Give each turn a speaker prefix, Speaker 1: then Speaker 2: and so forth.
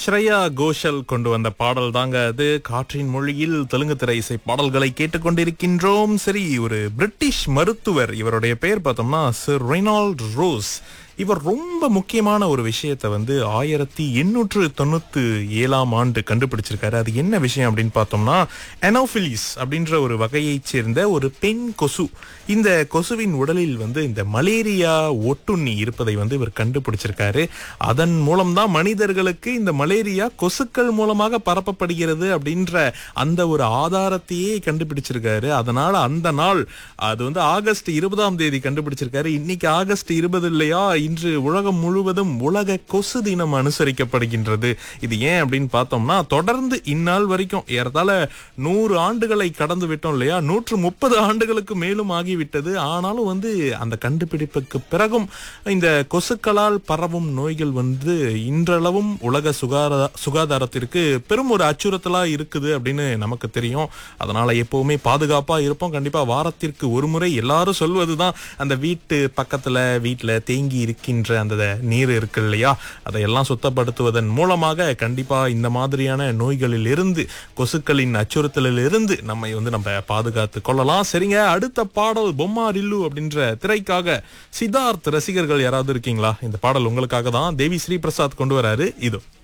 Speaker 1: ஸ்ரேயா கோஷல் கொண்டு வந்த பாடல் தாங்க அது. காற்றின் மொழியில் தெலுங்கு திரை இசை பாடல்களை கேட்டுக்கொண்டிருக்கின்றோம். சரி, ஒரு பிரிட்டிஷ் மருத்துவர், இவருடைய பெயர் பார்த்தோம்னா சர் ரெய்னால்ட் ரோஸ். இவர் ரொம்ப முக்கியமான ஒரு விஷயத்தை 1897ஆம் ஆண்டு கண்டுபிடிச்சிருக்காரு. அது என்ன விஷயம் அப்படின்னு பார்த்தோம்னா, அனோஃபிலிஸ் அப்படின்ற ஒரு வகையைச் சேர்ந்த ஒரு பெண் கொசு. இந்த கொசுவின் உடலில் இந்த மலேரியா ஒட்டுண்ணி இருப்பதை இவர் கண்டுபிடிச்சிருக்காரு. அதன் மூலம்தான் மனிதர்களுக்கு இந்த மலேரியா கொசுக்கள் மூலமாக பரப்பப்படுகிறது அப்படின்ற அந்த ஒரு ஆதாரத்தையே கண்டுபிடிச்சிருக்காரு. அதனால அந்த நாள் அது ஆகஸ்ட் 20ஆம் தேதி கண்டுபிடிச்சிருக்காரு. இன்னைக்கு ஆகஸ்ட் 20 இல்லையா, இன்று உலகம் முழுவதும் உலக கொசு தினம் அனுசரிக்கப்படுகின்றது. இது ஏன் அப்படின்னு பார்த்தோம்னா, தொடர்ந்து இந்நாள் வரைக்கும் ஏறத்தாழ 100 ஆண்டுகளை கடந்து விட்டோம் இல்லையா, 130 ஆண்டுகளுக்கு மேலும் ஆகிவிட்டது. ஆனாலும் அந்த கண்டுபிடிப்புக்கு பிறகும் இந்த கொசுக்களால் பரவும் நோய்கள் இன்றளவும் உலக சுகாதாரத்திற்கு பெரும் ஒரு அச்சுறுத்தலா இருக்குது அப்படின்னு நமக்கு தெரியும். அதனால எப்பவுமே பாதுகாப்பா இருப்போம். கண்டிப்பா வாரத்திற்கு ஒரு முறை எல்லாரும் சொல்வதுதான், அந்த வீட்டுல தேங்கி இருக்கின்ற அந்த நீர் இருக்கு இல்லையா, அதையெல்லாம் சுத்தப்படுத்துவதன் மூலமாக கண்டிப்பா இந்த மாதிரியான நோய்களில் இருந்து, கொசுக்களின் அச்சுறுத்தலில் இருந்து நம்ம பாதுகாத்து கொள்ளலாம். சரிங்க, அடுத்த பாடல் பொம்மாரில்லு அப்படின்ற திரைக்காக சித்தார்த் ரசிகர்கள் யாராவது இருக்கீங்களா? இந்த பாடல் உங்களுக்காக தான் தேவி ஸ்ரீ பிரசாத் கொண்டு வராரு. இதோ